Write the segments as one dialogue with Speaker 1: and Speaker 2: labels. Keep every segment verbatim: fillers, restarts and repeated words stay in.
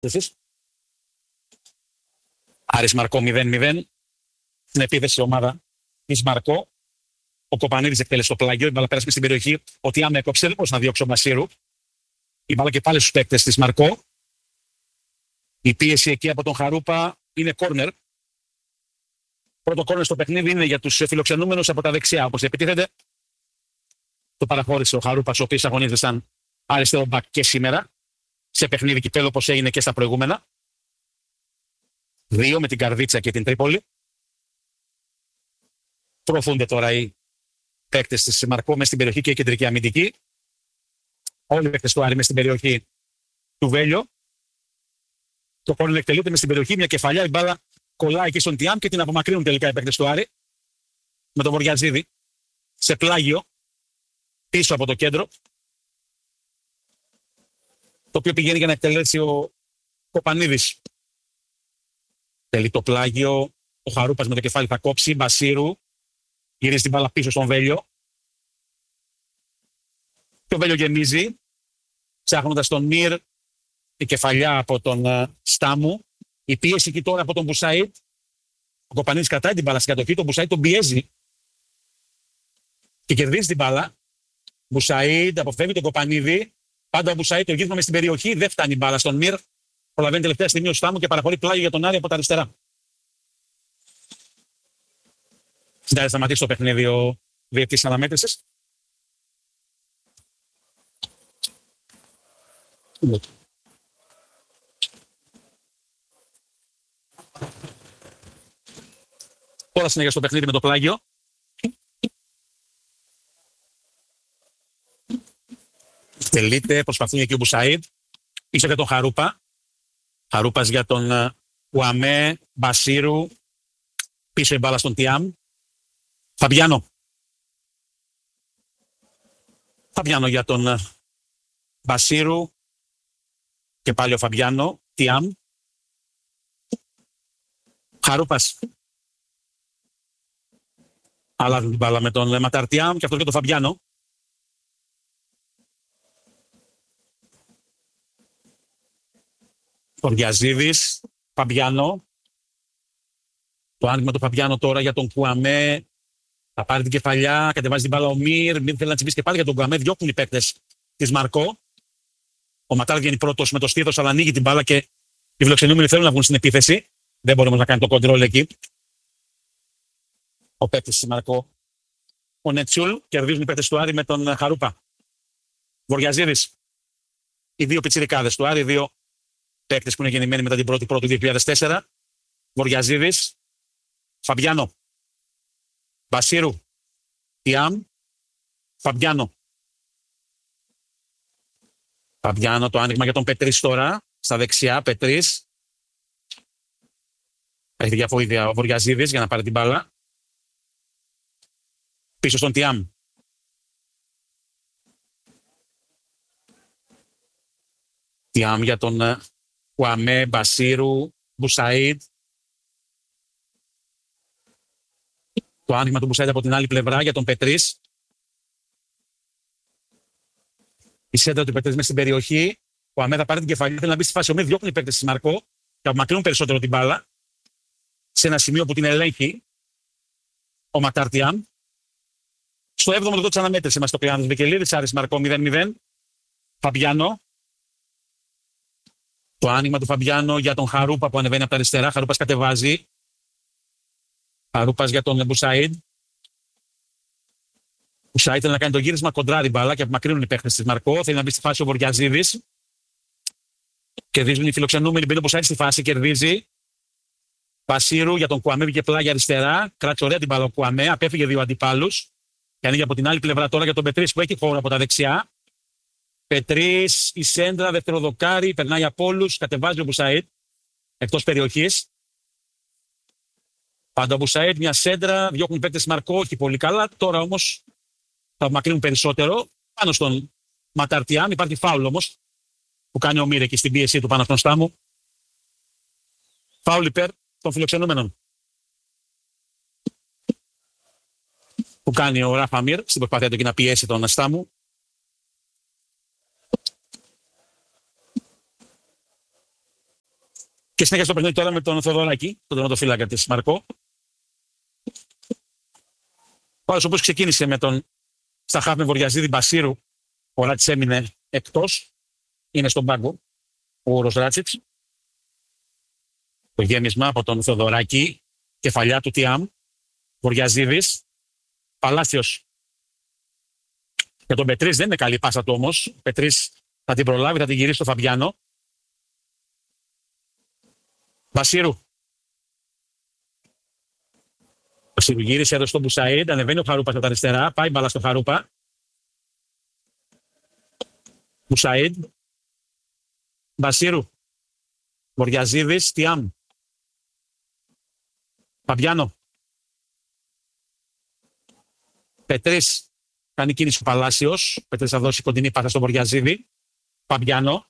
Speaker 1: Εσείς. Άρης Μαρκό μηδέν μηδέν. Στην επίθεση ομάδα της Μαρκό. Ο Κοπανίδης εκτέλεσε το πλάγιο. Η μπάλα πέρασε στην περιοχή. Ο Τιάμ έκοψε. Δεν μπορούσε να διώξει ο Μπασίρου. Η μπάλα και πάλι στους παίκτες της Μαρκό. Η πίεση εκεί από τον Χαρούπα είναι κόρνερ. Πρώτο κόρνερ στο παιχνίδι είναι για τους φιλοξενούμενους από τα δεξιά. Όπως επιτίθεται, το παραχώρησε ο Χαρούπας, ο οποίος αγωνίζεται σαν αριστερό μπακ και σήμερα. Σε παιχνίδι κυπέλλου όπως έγινε και στα προηγούμενα. Δύο με την Καρδίτσα και την Τρίπολη. Προωθούνται τώρα οι παίκτες της Μαρκό μες στην περιοχή και η κεντρική αμυντική. Όλοι οι παίκτες του Άρη μες στην περιοχή του Βέλιο. Το κόρνερ εκτελείται μες στην περιοχή, μια κεφαλιά, η μπάλα κολλάει εκεί στον Τιάμ και την απομακρύνουν τελικά οι παίκτες του Άρη. Με τον Βοριαζίδη σε πλάγιο πίσω από το κέντρο. Το οποίο πηγαίνει για να εκτελέσει ο Κοπανίδης. Τελεί το πλάγιο. Ο Χαρούπας με το κεφάλι θα κόψει. Μπασίρου γυρίζει την μπάλα πίσω στον Βέλιο. Και ο Βέλιο γεμίζει. Ψάχνοντας τον Μυρ. Η κεφαλιά από τον uh, Στάμου. Η πίεση εκεί τώρα από τον Μπουσαΐτ. Ο Κοπανίδης κρατάει την μπάλα στην κατοχή. Τον Μπουσαΐτ τον πιέζει. Και κερδίζει την μπάλα. Μπουσαΐτ αποφεύγει τον Κοπανίδη. Πάντα ο Μπουσαΐτ το γύρισμα μες στην περιοχή. Δεν φτάνει η μπάλα στον Μυρ. Προλαβαίνει τελευταία στιγμή ο Στάμου και παραχωρεί πλάγιο για τον Άρη από τα αριστερά. Συντάζει σταματήσει το παιχνίδι ο διαιτητής αναμέτρησης. Τώρα συνέχεια στο παιχνίδι με το πλάγιο. Τελείται, προσπαθούν εκεί ο Μπουσαΐτ. Πίσω για τον Χαρούπα. Χαρούπας για τον Ουαμέ, Μπασίρου. Πίσω η μπάλα στον Τιάμ. Φαμπιάνο. Φαμπιάνο για τον Μπασίρου. Και πάλι ο Φαμπιάνο. Τιάμ. Χαρούπας. Αλλάζουν την μπάλα με τον Ματαρτιάμ και αυτό και τον Φαμπιάνο. Βοριαζίδης, Φαμπιάνο. Το άνοιγμα του Φαμπιάνο τώρα για τον Κουαμέ. Θα πάρει την κεφαλιά, κατεβάζει την μπάλα ο Μυρ. Μην θέλει να τσιμπήσει και πάλι για τον Κουαμέ. Διώχνουν οι παίκτες της Μαρκό. Ο Ματάρ βγαίνει πρώτος με το στήθος, αλλά ανοίγει την μπάλα και οι φιλοξενούμενοι θέλουν να βγουν στην επίθεση. Δεν μπορεί όμως να κάνει το κοντρόλ εκεί. Ο παίκτης της Μαρκό. Ο Νετσούλ. Κερδίζουν οι παίκτες του Άρη με τον Χαρούπα. Βοριαζίδης. Οι δύο πιτσιρικάδες του Άρη, δύο παίκτες που είναι γεννημένοι μετά την πρώτη πρώτη δύο χιλιάδες τέσσερα. Βοριαζίδης. Φαμπιάνο. Μπασίρου. Τιάμ. Φαμπιάνο. Φαμπιάνο, το άνοιγμα για τον Πετρίς τώρα. Στα δεξιά, Πετρίς. Έχει διαφοήθεια ο Βοριαζίδης για να πάρει την μπάλα. Πίσω στον Τιάμ. Τιάμ για τον Κουαμέ, Μπασίρου, Μπουσαΐτ. Το άνοιγμα του Μπουσαΐτ από την άλλη πλευρά για τον Πετρίς. Η σέντρα του Πετρίς μέσα στην περιοχή. Ο Κουαμέ θα πάρει την κεφαλή. Θέλει να μπει στη φάση. Ο Μύρ διώχνει οι παίκτες της Μαρκό και απομακρύνουν περισσότερο την μπάλα. Σε ένα σημείο που την ελέγχει ο Ματάρτιαμ. Στο έβδομο λεπτό της αναμέτρησης είμαστε στο Κλεάνδρος Βικελίδης. Άρης Μαρκό μηδέν μηδέν. Φαμπιάνο. Το άνοιγμα του Φαμπιάνο για τον Χαρούπα που ανεβαίνει από τα αριστερά. Χαρούπας κατεβάζει. Χαρούπας για τον Μπουσαΐντ. Μπουσαΐντ θέλει να κάνει το γύρισμα, κοντράρει μπάλα και απομακρύνουν οι παίκτες της Μαρκό. Θέλει να μπει στη φάση ο Βοριαζίδης. Κερδίζουν οι φιλοξενούμενοι. Μπαίνει ο Μπουσαΐντ στη φάση, κερδίζει. Μπασίρου για τον Κουαμέ, βγήκε πλάγια αριστερά. Κράτησε ωραία την μπάλα ο Κουαμέ. Απέφυγε δύο αντιπάλους. Και ανοίγει από την άλλη πλευρά τώρα για τον Πετρίς που έχει χώρο από τα δεξιά. Πετρίς, η σέντρα, δευτεροδοκάρι, περνάει από όλους, κατεβάζει ο Μπουσαΐτ εκτός περιοχής. Πάντα ο Μπουσαΐτ, μια σέντρα, διώχνουν οι παίκτες Μαρκό, όχι πολύ καλά. Τώρα όμως θα μακρύνουν περισσότερο πάνω στον Ματαρτιάμ. Υπάρχει φάουλ όμως που κάνει ο Μύρ εκεί στην πίεση του πάνω στον Στάμου. Φάουλ υπέρ των φιλοξενούμενων. Που κάνει ο Ράφα Μύρ στην προσπάθεια του και να πιέσει τον Στάμου. Και συνέχεια στο παιχνίδι τώρα με τον Θοδωράκη, τον τερματοφύλακα της Μαρκό. Ο άλλος όπως ξεκίνησε με τον στα χαφ με Βοριαζίδη Μπασίρου, ο Ράτσιτς έμεινε εκτός. Είναι στον πάγκο ο Όρος Ράτσιτς. Το γέμισμα από τον Θοδωράκη, κεφαλιά του Τιάμ, Βοριαζίδης, Παλάσιος. Για τον Πετρίς δεν είναι καλή πάσα του όμως. Ο Πετρίς θα την προλάβει, θα την γυρίσει στο Φαμπιάνο. Μπασίρου. Μπασίρου γύρισε εδώ στον Μπουσαΐντ, ανεβαίνει ο Χαρούπας από τα αριστερά, πάει μπάλα στο Χαρούπα. Μπουσαΐντ. Μπασίρου. Βοριαζίδης, Τιάμ. Φαμπιάνο. Πετρίς. Κάνει κίνηση ο Παλάσιος. Πετρίς θα δώσει κοντινή πάσα στον Βοριαζίδη. Φαμπιάνο.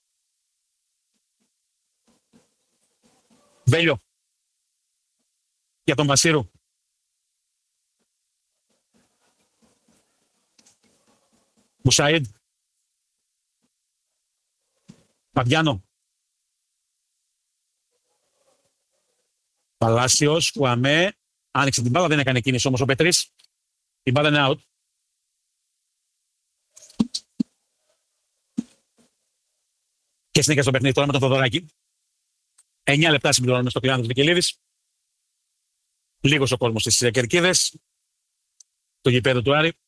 Speaker 1: Βέλιο. Για τον Μπασίρου. Μπουσαΐντ. Φαμπιάνο. Παλάσιος, Κουαμέ. Άνοιξε την μπάλα, δεν έκανε κίνηση όμως ο Πετρίς. Η μπάλα είναι out. Και συνέχεια στο παιχνίδι τώρα με τον Θοδωράκη. εννιά λεπτά συμπληρώνουμε στο Κλεάνθος Βικελίδης. Λίγος ο κόσμος στις Κερκίδες. Το γηπέδο του Άρη.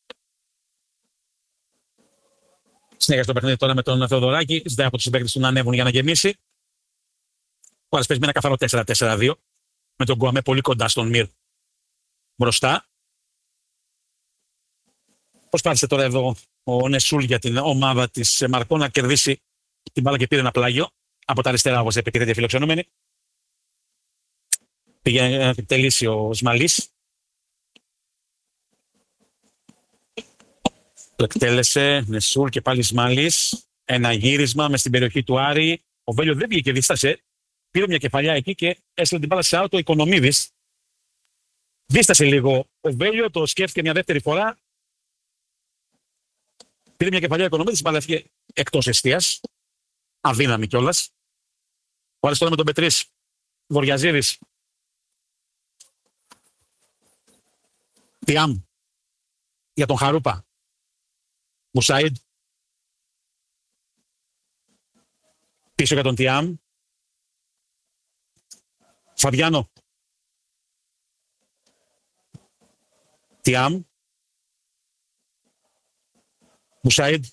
Speaker 1: Συνέχεια στο παιχνίδι τώρα με τον Θεοδωράκη. Ζητάει από τους συμπαίκτες του να ανέβουν για να γεμίσει. Ο Άρης παίζει με ένα καθαρό τέσσερα τέσσερα δύο. Με τον Γκουαμέ πολύ κοντά στον Μυρ μπροστά. Προσπάθησε τώρα εδώ ο Νεσούλ για την ομάδα της Μαρκό να κερδίσει την μπάλα και πήρε ένα πλάγιο. Από τα αριστερά, όπως είπε και τέτοια φιλοξενούμενη. Πήγε να επιτελήσει ο Σμαλής. Το εκτέλεσε, Νεσούλ και πάλι Σμαλής. Ένα γύρισμα μες στην περιοχή του Άρη. Ο Βέλιο δεν πήγε και δίστασε. Πήρε μια κεφαλιά εκεί και έστειλε την μπάλα σε out ο Οικονομίδης. Δίστασε λίγο ο Βέλιο, το σκέφτηκε μια δεύτερη φορά. Πήρε μια κεφαλιά ο Οικονομίδης, η μπάλα έφυγε εκτός εστίας. Αδύναμη κιόλας. Ο Άρης τώρα με τον Πετρίς. Βοριαζίδης. Τιάμ. Για τον Χαρούπα. Μπουσαΐντ. Πίσω για τον Τιάμ. Φαμπιάνο. Τιάμ. Μπουσαΐντ.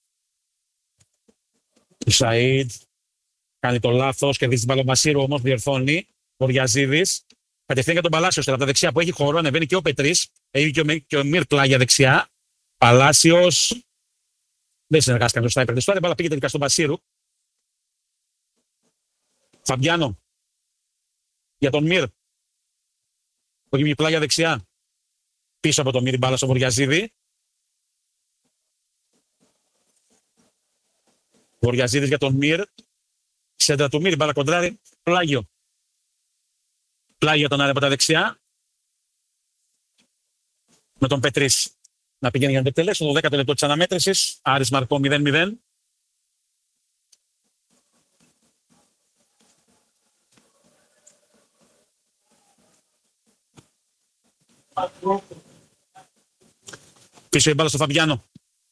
Speaker 1: Μπουσαΐντ. Κάνει το λάθος, κερδίζει την μπάλα Μασίρου, όμως διορθώνει. Βοριαζίδης. Κατευθείαν για τον Παλάσιο από τα δεξιά που έχει χώρο, ανεβαίνει και ο Πετρίς. Έχει και ο, και ο Μυρ πλάγια δεξιά. Παλάσιος. Δεν συνεργάστηκαν σωστά οι παίκτες τώρα. Η μπάλα πήγε τελικά στον Μασίρου. Φαμπιάνο. Για τον Μυρ. Που έχει πλάγια δεξιά. Πίσω από τον Μυρ η μπάλα στον Βοριαζίδη. Βοριαζίδης για τον Μυρ. Σέντρα του Μυρ, η μπάλα κοντράρει. Πλάγιο. Πλάγιο τον Άρη από τα δεξιά. Με τον Πετρίς να πηγαίνει για να επιτελέσει το δέκατο λεπτό της αναμέτρησης. Άρης Μαρκό μηδέν μηδέν. Πίσω η μπάλα στο Φαμπιάνο.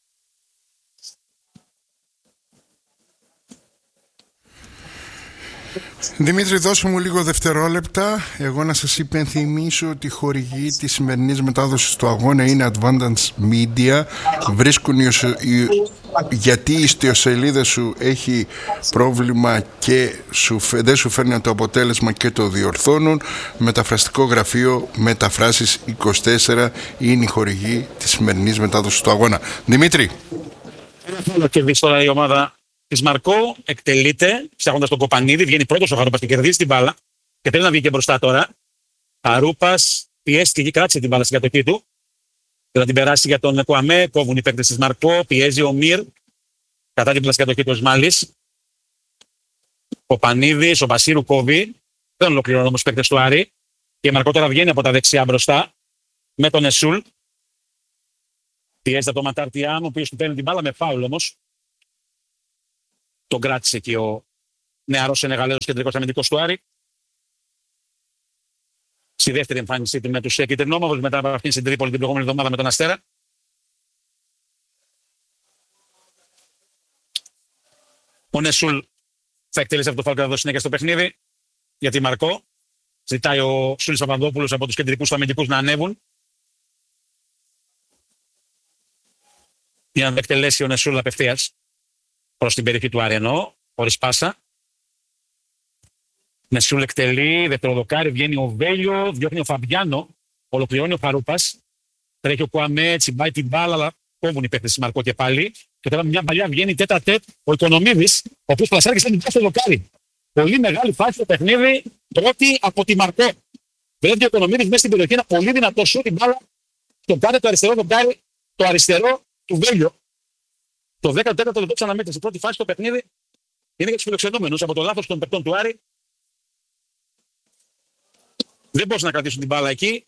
Speaker 2: Δημήτρη, δώσε μου λίγο δευτερόλεπτα. Εγώ να σας υπενθυμίσω ότι η χορηγή της σημερινής μετάδοσης του αγώνα είναι Advantage Media. Βρίσκουν οι, οι, γιατί η ιστοσελίδα σου έχει πρόβλημα και σου, δεν σου φέρνει το αποτέλεσμα και το διορθώνουν. Μεταφραστικό γραφείο Μεταφράσεις είκοσι τέσσερα είναι η χορηγή της σημερινής μετάδοσης του αγώνα. Δημήτρη.
Speaker 1: Ένα θέλω να κερδίσει τώρα η ομάδα της Μαρκό, εκτελείται, ψάχνοντας τον Κοπανίδη, βγαίνει πρώτος ο Χαρούπας και κερδίζει την μπάλα και θέλει να βγει και μπροστά τώρα. Χαρούπας πιέστηκε και κράτησε την μπάλα στην κατοχή του και θα την περάσει για τον Κουαμέ, κόβουν οι παίκτες της Μαρκό, πιέζει ο Μυρ, κατά την μπάλα στην κατοχή του Σμάλης. Κοπανίδης, ο Μπασίρου κόβει, δεν ολοκληρώνουν όμως οι παίκτες του Άρη και η Μαρκό τώρα βγαίνει από τα δεξιά μπροστά με τον Εσούλ. Πιέζει από τον Ματάρτιάμ, ο οποίος του παίρνει την μπάλα με φάουλ όμως. Τον κράτησε εκεί ο νεαρός Σενεγαλέζος κεντρικός αμυντικός του Άρη. Στη δεύτερη εμφάνισή του με τους κυτρινόμαυρους μετά από αυτήν στην Τρίπολη την προηγούμενη εβδομάδα με τον Αστέρα. Ο Νεσούλ θα εκτελέσει αυτό το φάουλ και θα δώσει συνέχεια στο παιχνίδι. Γιατί Μαρκό ζητάει ο Σούλης Παπαδόπουλος από τους κεντρικούς αμυντικούς να ανέβουν. Για να εκτελέσει ο Νεσούλ απευθείας προς την περιοχή του Άρη, εννοώ, χωρίς πάσα. Νεσούλ εκτελεί, δευτεροδοκάρι, βγαίνει ο Βέλιο, διώχνει ο Φαμπιάνο, ολοκληρώνει ο Χαρούπας. Τρέχει ο Κουαμέ, τσιμπάει την μπάλα, αλλά κόβουν οι παίκτες Μαρκό και πάλι. Και τώρα με μια παλιά βγαίνει τέτα τέτ ο Οικονομίδης, ο οποίος πλασάρει και στέλνει το δοκάρι. Πολύ μεγάλη φάση στο παιχνίδι, πρώτη από τη Μαρκό. Βρέθηκε ο Οικονομίδης μέσα στην περιοχή, ένα πολύ δυνατό σου, την μπάλα στον κάτω το αριστερό δοκάρι, το αριστερό του Βέλιο. Το δέκατο τέταρτο λεπτό ξαναμέτρησε. Πρώτη φάση στο παιχνίδι είναι για τους φιλοξενούμενους από το λάθος των παικτών του Άρη. Δεν μπορούσαν να κρατήσουν την μπάλα εκεί.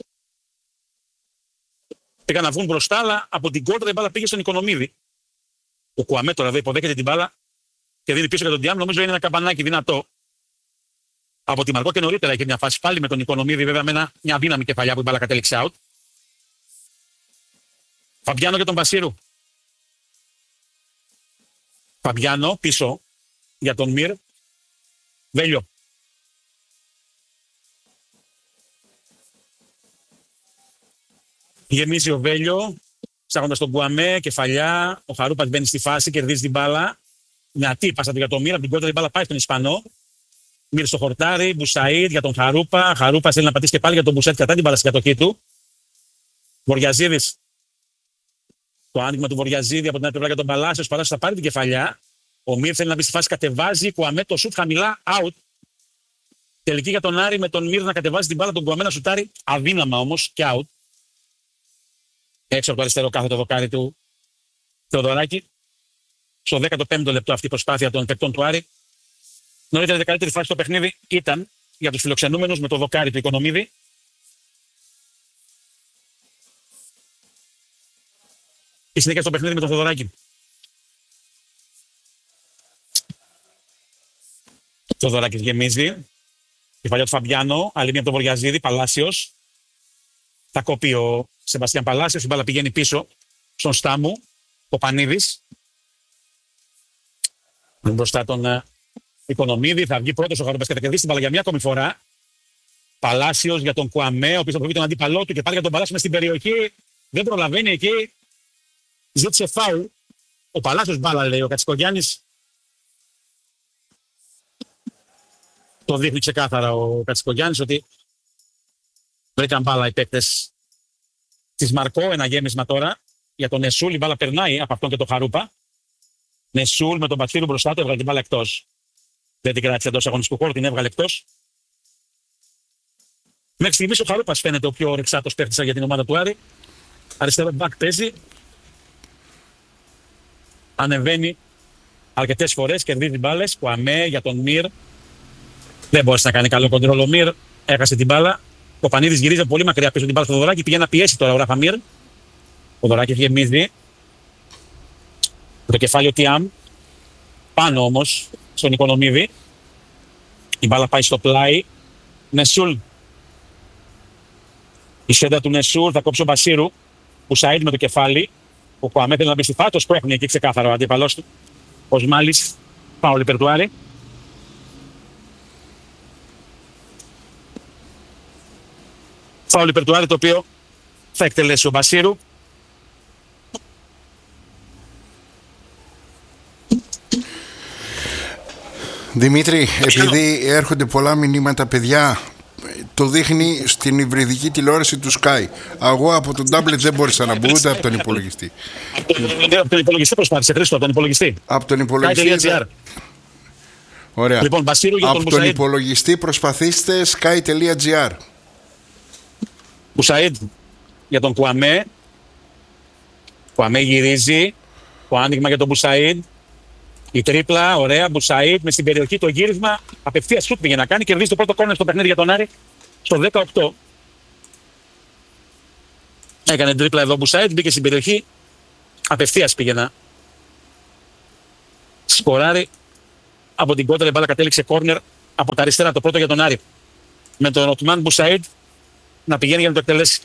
Speaker 1: Πήγαν να βγουν μπροστά, αλλά από την κόντρα η μπάλα πήγε στον Οικονομίδη. Ο Κουαμέ τώρα δεν υποδέχεται την μπάλα και δίνει πίσω για τον Διάμ. Νομίζω είναι ένα καμπανάκι δυνατό. Από τη Μαρκό και νωρίτερα είχε μια φάση πάλι με τον Οικονομίδη, βέβαια με ένα, μια δύναμη κεφαλιά που η μπάλα κατέληξε out. Φαμπιάνο για τον Βασίρου. Φαμπιάνο πίσω για τον Μυρ. Βέλιο. Γεμίζει ο Βέλιο, ψάχνοντας τον Κουαμέ, κεφαλιά. Ο Χαρούπας μπαίνει στη φάση, κερδίζει την μπάλα. Μια τύπασα για τον Μύρα, από την κόντρα την μπάλα πάει στον Ισπανό. Μύρα στο χορτάρι, Μπουσαΐd για τον Χαρούπα. Χαρούπα θέλει να πατήσει και πάλι για τον Μπουσέτ, κατά την μπάλα στην κατοχή του. Βοριαζίδης. Το άνοιγμα του Βοριαζίδη από την άλλη πλευρά για τον Παλάσιος. Παλάσιος θα πάρει την κεφαλιά. Ο Μύρ θέλει να μπει στη φάση, κατεβάζει. Κουαμέ το σουτ χαμηλά, out. Τελική για τον Άρη με τον Μύρ να κατεβάζει την μπάλα, τον Κουαμέ να σουτάρει. Αδύναμα όμως και out. Έξω από το αριστερό κάθετο δοκάρι του Θεοδωράκη. Στο δέκατο πέμπτο λεπτό αυτή η προσπάθεια των παικτών του Άρη. Νωρίτερα η καλύτερη φάση στο παιχνίδι ήταν για τους φιλοξενούμενους με το δοκάρι του Οικονομίδη. Η συνέχεια στο παιχνίδι με τον Θεοδωράκη. Θεοδωράκης γεμίζει. Η παλιά του Φαμπιάνο, άλλη μία από τον Βοριαζίδη, Παλάσιος. Θα κοπεί ο Σεμπαστιάν Παλάσιος, η μπάλα πηγαίνει πίσω στον Στάμου, ο Πανίδης. Μπροστά τον uh, Οικονομίδη, θα βγει πρώτος ο Χαρούπας και θα κερδίσει την μπάλα για μια ακόμη φορά. Παλάσιος για τον Κουαμέ, ο οποίος θα προβεί τον αντίπαλό του και πάλι για τον Παλάσιο μες στην περιοχή. Δεν προλαβαίνει εκεί. Ζήτησε φάουλ. Ο Παλάσιος μπάλα, λέει ο Κατσικογιάννης. Το δείχνει ξεκάθαρα ο Κατσικογιάννης ότι βρήκαν μπάλα οι παίκτες της Μαρκό. Ένα γέμισμα τώρα για τον Νεσούλ. Η μπάλα περνάει από αυτόν και τον Χαρούπα. Νεσούλ με τον Πατσίρου μπροστά του έβγαλε την μπάλα εκτός. Δεν την κράτησε εντός αγωνιστικού χώρου, την έβγαλε εκτός. Μέχρι στιγμής ο Χαρούπας φαίνεται ο πιο ρεξάτος παίκτης για την ομάδα του Άρη. Αριστερό μπακ παίζει. Ανεβαίνει αρκετές φορές, κερδίζει μπάλες. Κουαμέ για τον Μυρ. Δεν μπόρεσε να κάνει καλό κοντρόλ ο Μυρ. Έχασε την μπάλα. Ο Πανίδης γυρίζει πολύ μακριά πίσω την μπάλα στο Δωράκι. Πήγε να πιέσει τώρα ο Ράφα Μυρ. Ο Δωράκι γεμίζει. Το κεφάλι Τιάμ. Πάνω όμως στον Οικονομίδη. Η μπάλα πάει στο πλάι. Νεσούλ. Η σέντα του Νεσούλ θα κόψει ο Μπασίρου. Μπουσαΐd με το κεφάλι. Ο Κουαμέ θέλει να μπει στη φάση. Το σπρώχνει εκεί ξεκάθαρα ο αντίπαλός του. Ο Σμάλης. Φάουλ υπέρ του Άρη. Φάουλ υπέρ του Άρη, το οποίο θα εκτελέσει ο Μπασίρου.
Speaker 2: Δημήτρη, επειδή έρχονται πολλά μηνύματα, παιδιά, το δείχνει στην υβριδική τηλεόραση του Sky. Εγώ από τον tablet δεν μπόρεσα να μπω, ούτε από τον υπολογιστή.
Speaker 1: Από τον υπολογιστή προσπάθησε, Χρήστο, από τον υπολογιστή.
Speaker 2: Από τον υπολογιστή. Ωραία.
Speaker 1: Λοιπόν, Μπασίρου για τον
Speaker 2: από τον υπολογιστή προσπαθήστε sky.gr.
Speaker 1: Μπουσαΐd για τον Κουαμέ. Κουαμέ γυρίζει. Το άνοιγμα για τον Μπουσαΐd. Η τρίπλα, ωραία. Μπουσαΐd με στην περιοχή το γύρισμα. Απευθείας σουτ πήγε να κάνει. Κερδίζει το πρώτο κόρνερ στο παιχνίδι για τον Άρη στο δεκαοκτώ. Έκανε τρίπλα εδώ Μπουσαΐd. Μπήκε στην περιοχή. Απευθείας πήγε να σκοράρει από την κόντρα η μπάλα κατέληξε κόρνερ από τα αριστερά, το πρώτο για τον Άρη. Με τον Οτμάν Μπουσαΐντ να πηγαίνει για να το εκτελέσει.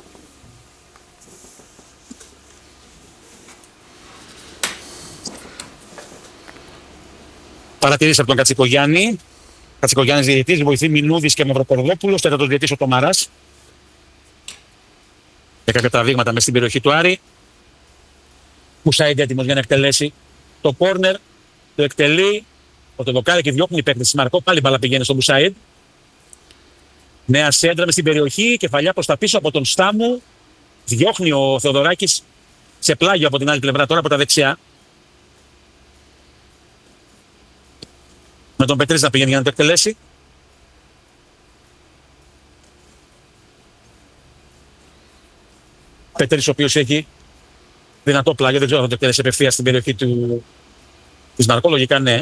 Speaker 1: Παρατηρήσει από τον Κατσικογιάννη. Κατσικογιάννης διαιτητής, βοηθή Μινούδης και Μαυροπορδόπουλος, τέταρτος διαιτητής ο Τομαράς. Για κάποια τραβήγματα μέσα στην περιοχή του Άρη. Μπουσαΐντ έτοιμος για να εκτελέσει το κόρνερ. Το εκτελεί. Ο Τεδοκάρη και διώχνει η παίκτης της Μαρκό. Πάλι μπάλα πηγαίνει στον Μπουσαΐντ. Νέα σέντρα μες στην περιοχή. Κεφαλιά προς τα πίσω από τον Στάμου. Διώχνει ο Θεοδωράκης σε πλάγιο από την άλλη πλευρά, τώρα από τα δεξιά. Με τον Πετρής να πηγαίνει για να το εκτελέσει. Πετρής ο οποίος έχει δυνατό πλάγιο, δεν ξέρω αν θα το εκτελέσει απευθείας στην περιοχή του της Μαρκό, λογικά ναι.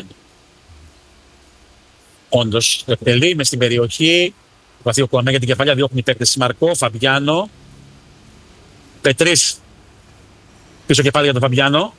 Speaker 1: Όντως, το εκτελεί μες στην περιοχή. Βαθύ ο Κουαμέ για την κεφαλιά, διώχνει η παίκτες της Μαρκό, Φαμπιάνο. Πετρής πίσω και πάλι για τον Φαμπιάνο.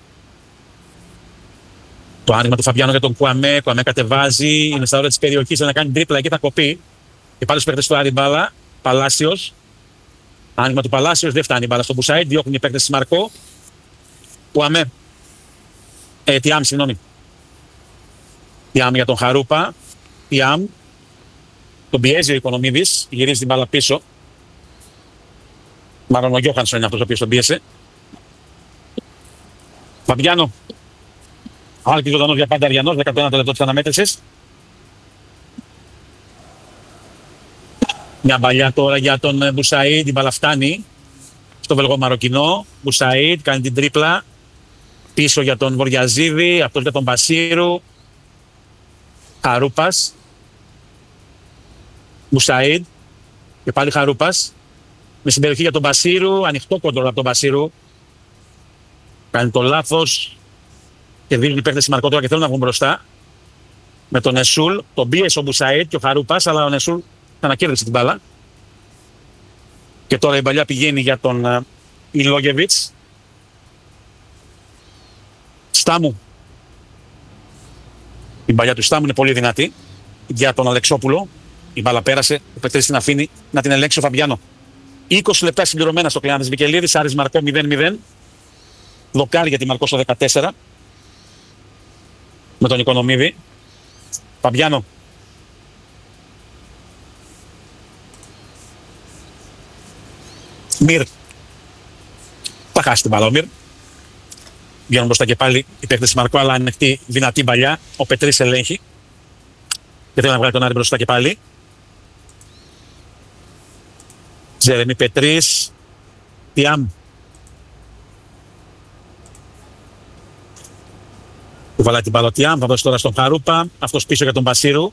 Speaker 1: Το άνοιγμα του Φαμπιάνο για τον Κουαμέ. Κουαμέ κατεβάζει, είναι στα όρια της περιοχής, να κάνει τρίπλα εκεί θα κοπεί. Και πάλι στους παίκτες του Άρη μπάλα. Παλάσιος. Άνοιγμα του Παλάσιος, δεν φτάνει η μπάλα στον Μπουσαΐντ, διώχνει οι παίκτες της Μαρκό. Κουαμέ. Ε, Τιάμ, συγγνώμη. Τιάμ για τον Χαρούπα. Τιάμ. Τον πιέζει ο Οικονομίδης, γυρίζει την μπάλα πίσω. Μάλλον ο Γιώχανσον είναι αυτός ο οποίος τον πίεσε. Φαμπιάνο. Άλκη ζωντανός για πάντα Αριανός, δέκατο ένατο λεπτό της αναμέτρησης. Μια μπαλιά τώρα για τον Μπουσαΐντ, την μπάλα φτάνει στο Βελγό Μαροκινό. Μπουσαΐντ κάνει την τρίπλα. Πίσω για τον Βοριαζίδη, αυτός για τον Μπασίρου. Χαρούπας. Μπουσαΐντ. Και πάλι Χαρούπας. Με στην περιοχή για τον Μπασίρου. Ανοιχτό κόντρολ από τον Μπασίρου. Κάνει το λάθος. Και δίνει οι παίκτες της Μαρκό τώρα και θέλουν να βγουν μπροστά. Με τον Εσούλ. Τον πίεσε ο Μπουσαΐντ και ο Χαρούπας, αλλά ο Εσούλ ανακέρδισε την μπάλα. Και τώρα η μπαλιά πηγαίνει για τον uh, Ιλόγεβιτς. Στάμου. Η μπαλιά του Στάμου είναι πολύ δυνατή. Για τον Αλεξόπουλο. Η μπάλα πέρασε. Ο Πετρής την αφήνει να την ελέγξει ο Φαμπιάνο. είκοσι λεπτά συμπληρωμένα στο Κλεάνδης Βικελίδης. Άρης Μαρκό μηδέν μηδέν. Δοκάρι για τη Μαρκό στο δεκατέσσερα. Με τον Οικονομίδη. Φαμπιάνο. Μυρ. Θα χάσει την μπάλα ο Μυρ. Βγαίνουν μπροστά και πάλι οι παίκτες της Μαρκό, αλλά ανοιχτή δυνατή μπαλιά. Ο Πετρής ελέγχει. Και θέλει να βγάλει τον Άρη μπροστά και πάλι. Τζερεμί Πετρής. Τιάμ. Του βαλάει την μπάλα ο Τιάμ. Θα δώσει τώρα στον Χαρούπα. Αυτός πίσω για τον Μπασίρου.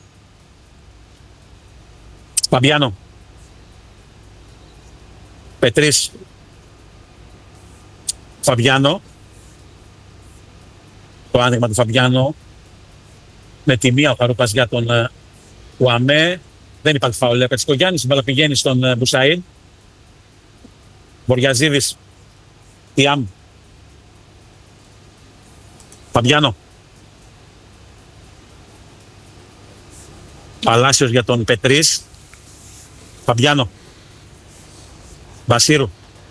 Speaker 1: Φαμπιάνο. Πετρής. Φαμπιάνο. Το άνοιγμα του Φαμπιάνο. Με τη μία ο Χαρούπας για τον Κουαμέ. Δεν υπάρχει φάουλ. Ο Κατσικογιάννης, η μπάλα πηγαίνει στον Μπουσαΐντ. Βοριαζίδης. Τιάμ. Φαμπιάνο. Παλάσιος για τον Πετρής. Φαμπιάνο. Μπασίρου.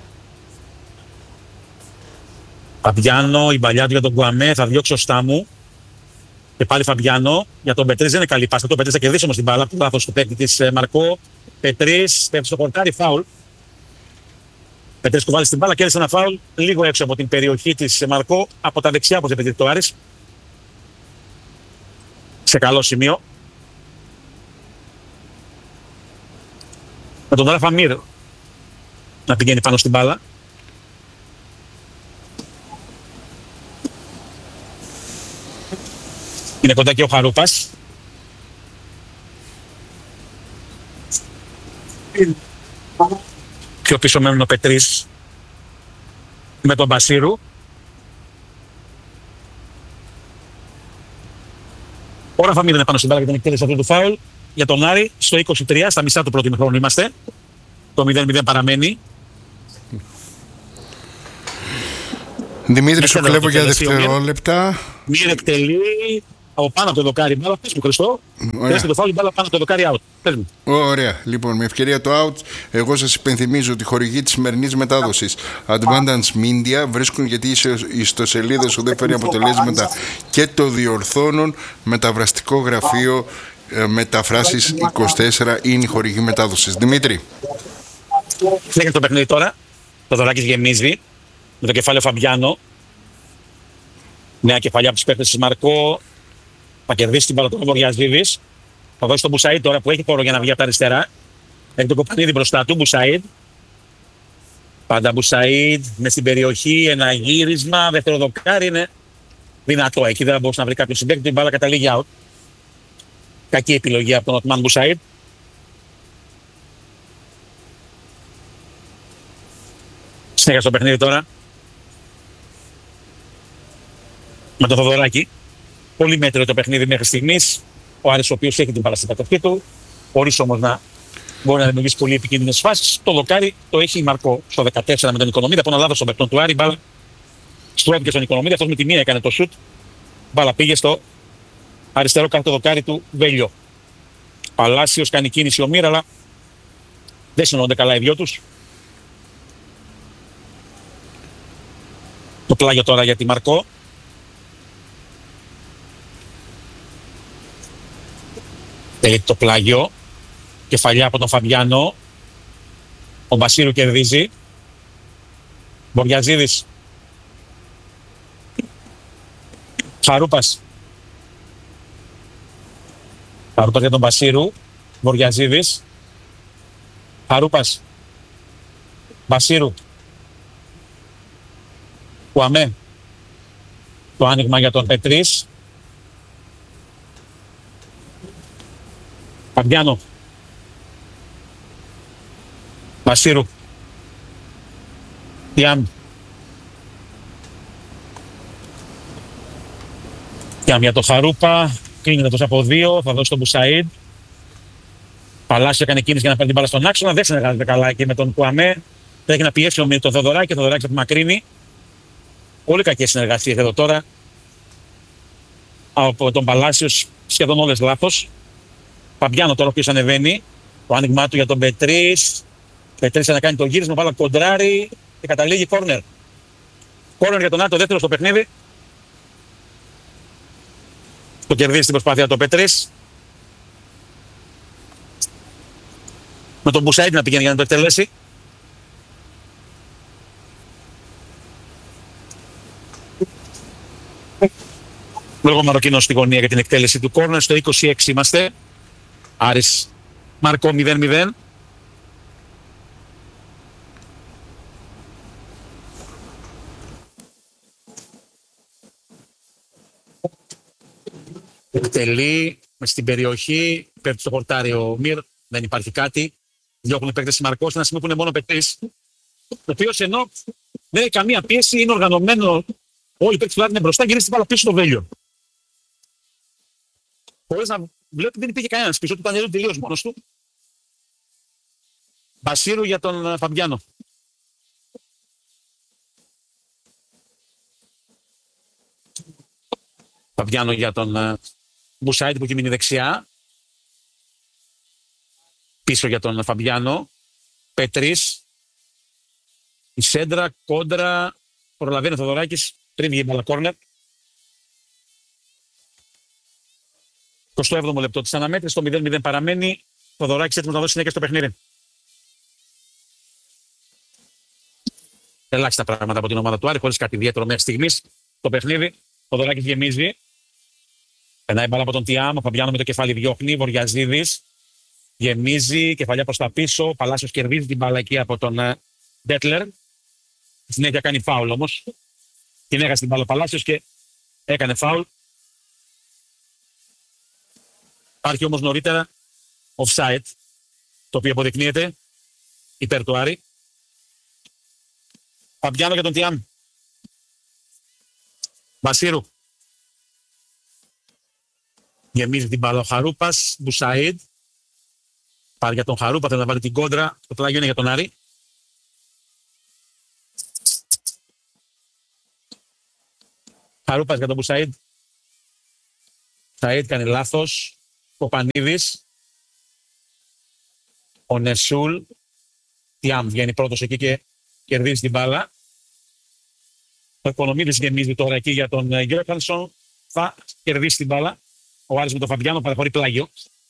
Speaker 1: Φαμπιάνο, η μπαλιά του για τον Κουαμέ, θα διώξει ο Στάμου. Και πάλι Φαμπιάνο. Για τον Πετρής δεν είναι καλή πάσα. Το Πετρής θα κερδίσει όμως την μπάλα. Του λάθος του παίκτη της Μαρκό. Πετρής, πέφτει στο πορτάρι, φάουλ. Πετρής κουβάλει στην μπάλα, κέρδισε ένα φάουλ λίγο έξω από την περιοχή της Μαρκό. Από τα δεξιά, όπως επαιτείται το Άρης. Σε καλό σημείο. Με τον Ράφα Μύρ να πηγαίνει πάνω στην μπάλα. Είναι κοντά και ο Χαρούπας. Πιο πίσω μένουν ο Πετρής με τον Μπασίρου. Ο Ράφα Μύρ είναι πάνω στην μπάλα για την εκτέλεση αυτού του φάουλ. Για τον Άρη στο είκοσι τρία, στα μισά του πρώτου ημιχρόνου είμαστε. Το μηδέν μηδέν παραμένει.
Speaker 2: Δημήτρη, σου κλέβω για δευτερόλεπτα.
Speaker 1: Μύρ εκτελεί. από πάνω από το δοκάρι μπάλα. Πες μου, Χριστό. Πες το φάουλ μπάλα πάνω από το δοκάρι out. Πες μου.
Speaker 2: Ωραία. Λοιπόν, με ευκαιρία το out, εγώ σας υπενθυμίζω ότι οι χορηγοί της σημερινής μετάδοσης Advantance Media βρίσκουν, γιατί η ιστοσελίδα σου δεν φέρνει αποτελέσματα και το διορθώνουν. Μεταφραστικό γραφείο ε, Μεταφράσεις είκοσι τέσσερα είναι η χορηγή μετάδοσης. Δημήτρη.
Speaker 1: Λέγεται το παιχνίδι τώρα. Το Δωράκης γεμίζει με το κεφάλαιο Φαμπιάνο. Νέα κεφαλιά από τους παίκτες της Μαρκό. Θα κερδίσει την μπάλα ο Βοριαζίδης. Θα δώσει τον Μπουσαΐντ τώρα που έχει χώρο για να βγει από τα αριστερά. Έχει τον Κοπανίδη μπροστά του. Μπουσαΐντ. Πάντα Μπουσαΐντ. Με στην περιοχή. Ένα γύρισμα. Δεύτερο δοκάρι είναι δυνατό. Εκεί δεν θα μπορούσε να βρει κάποιο συμπαίκτη. Την μπάλα καταλήγει out. Κακή επιλογή από τον Οτμάν Μπουσαΐντ. Συνέχεια στο παιχνίδι τώρα. Με τον Θοδωράκη. Πολύ μέτριο το παιχνίδι μέχρι στιγμής. Ο Άρης, ο οποίος έχει την μπάλα στην κατοχή του, χωρίς όμως να μπορεί να δημιουργήσει πολύ επικίνδυνες φάσεις. Το δοκάρι το έχει η Μαρκό στο δεκατέσσερα με τον Οικονομίδη. Από ένα λάθος των παιχτών του Άρη. Μπάλα στρώθηκε στον Οικονομίδη. Αυτός με τη μία έκανε το σουτ. Μπάλα πήγε στο αριστερό κάτω δοκάρι του Βέλιο. Παλάσιος κάνει κίνηση ο Μύρα, αλλά δεν συνεννοούνται καλά οι δυο τους. Το πλάγιο τώρα για τη Μαρκό. Έχει το πλάγιο. Κεφαλιά από τον Φαμπιάνο. Ο Μπασίρου κερδίζει. Μποριαζίδης. Χαρούπας. Χαρούπας για τον Μπασίρου. Μποριαζίδης. Χαρούπας. Μπασίρου. Κουαμέ. Το άνοιγμα για τον Πετρίς. Φαμπιάνο. Μπασίρου. Τιάμ. Τιάμ για το Χαρούπα. Κλείνεται τόσο από δύο. Θα δώσει τον Μπουσαΐντ. Παλάσιο έκανε κίνηση για να παίρνει την μπάλα στον άξονα. Δεν συνεργάζεται καλά εκεί με τον Κουαμέ. Τρέχει να πιέσει ο τον Θοδωράκη. Ο Θοδωράκης από μακρύνει. Πολύ κακές συνεργασίες εδώ τώρα. Από τον Παλάσιος σχεδόν όλες λάθος. Παμπιάνο τώρα ο οποίος ανεβαίνει. Το άνοιγμά του για τον Πετρίς. Πετρίς να κάνει το γύρισμα, βάλα κοντράρι και καταλήγει κόρνερ. Κόρνερ για τον Άρη, το δεύτερο στο παιχνίδι. Το κερδίζει στην προσπάθεια το Πετρίς. Με τον Μπουσαΐντ να πηγαίνει για να το εκτελέσει. Λόγω Μαροκίνος στη γωνία για την εκτέλεση του κόρνερ. Στο είκοσι έξι είμαστε. Άρης Μαρκό μηδέν μηδέν. Εκτελεί μες στην περιοχή. Πέφτει στο χορτάρι ο Μυρ. Δεν υπάρχει κάτι. Διώχνουν οι παίκτες της Μαρκό σε ένα σημείο που είναι μόνο Πετρίς. Ο οποίος ενώ δεν έχει καμία πίεση, είναι οργανωμένο. Όλοι οι παίκτες του Άρη είναι μπροστά. Γυρίζει την μπάλα πίσω στο Βέλιο. Χωρίς να βλέπει, δεν υπήρχε κανένας πίσω του, ήταν τελείως μόνος του. Μπασίρου για τον Φαμπιάνο. Φαμπιάνο για τον Μπουσάιντ που έχει μείνει δεξιά. Πίσω για τον Φαμπιάνο. Πετρίς. Η σέντρα, κόντρα. Προλαβαίνει ο Θοδωράκης. Πριν βγει η μπάλα κόρνερ. εικοστό έβδομο λεπτό της αναμέτρησης, το μηδέν μηδέν παραμένει. Το Θοδωράκης έτοιμος να δώσει συνέχεια στο παιχνίδι. Ελάχιστα πράγματα από την ομάδα του Άρη, χωρίς κάτι ιδιαίτερο μέχρι στιγμής. Το παιχνίδι, το Θοδωράκης γεμίζει. Περνάει μπάλα από τον Τιάμ, ο Φαμπιάνο με το κεφάλι διώχνει. Βοριαζίδης γεμίζει, κεφαλιά προς τα πίσω. Παλάσιος κερδίζει την μπάλα εκεί από τον Ντέτλερ. Συνέχεια κάνει φάουλ όμως. Την έχασε την μπάλα ο Παλάσιος και έκανε φάουλ. Υπάρχει όμως νωρίτερα offside, το οποίο αποδεικνύεται υπέρ του Άρη. Φαμπιάνο για τον Τιάμ. Μπασίρου. Γεμίζει την μπάλα ο Χαρούπας. Μπουσαΐντ. Πάρει για τον Χαρούπα, θέλει να βάλει την κόντρα. Το πλάγιο είναι για τον Άρη. Χαρούπας για τον Μπουσαΐντ. Σαΐτ κάνει λάθος. Ο Πανίδης. Ο Νεσούλ. Τιάμ βγαίνει πρώτος εκεί και κερδίζει την μπάλα. Ο Οικονομίδης γεμίζει τώρα εκεί για τον Γιώχανσον. Θα κερδίσει την μπάλα. Ο Άρης με τον Φαμπιάνο παραχωρεί πλάγιο.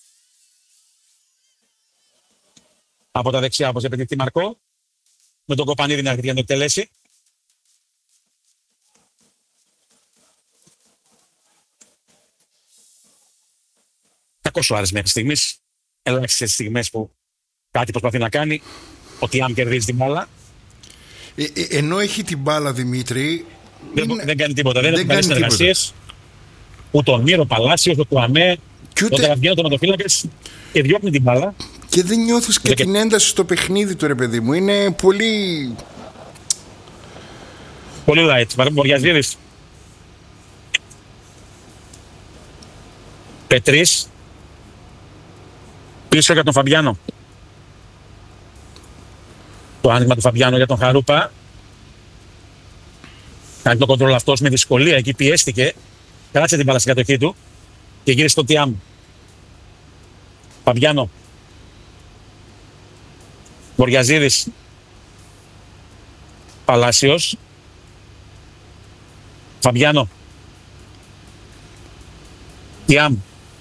Speaker 1: Από τα δεξιά, όπως έπαιξε τη Μαρκό. Με τον Κοπανίδη να έρχεται για να το εκτελέσει. Κακός ο Άρης μέχρι στιγμής. Ελάχιστες στιγμές που κάτι προσπαθεί να κάνει. Ο Τιάμ κερδίζει την μπάλα.
Speaker 2: Ε, ε, ενώ έχει την μπάλα, Δημήτρη.
Speaker 1: Δεν,
Speaker 2: είναι...
Speaker 1: δεν κάνει τίποτα. Δεν,
Speaker 2: δεν
Speaker 1: έχει καλές συνεργασίες. Ούτε ο Μύρο Παλάσιος, ο Κουαμέ,
Speaker 2: ούτε...
Speaker 1: ο Τεραβιάνο, τον ματοφύλακες και διώχνει την μπάλα.
Speaker 2: Και δεν νιώθεις και
Speaker 1: και...
Speaker 2: την ένταση στο παιχνίδι του, ρε παιδί μου. Είναι πολύ.
Speaker 1: Πολύ light. Μοριαζίδης. Πετρής. Πίσω για τον Φαμπιάνο. Το άνοιγμα του Φαμπιάνο για τον Χαρούπα. Κάνει το κοντρόλ αυτός με δυσκολία. Εκεί πιέστηκε. Κράτησε την μπάλα στην κατοχή του. Και γύρισε στο Τιάμ. Φαμπιάνο. Μοριαζίδης. Παλάσιος. Φαμπιάνο. Τιάμ.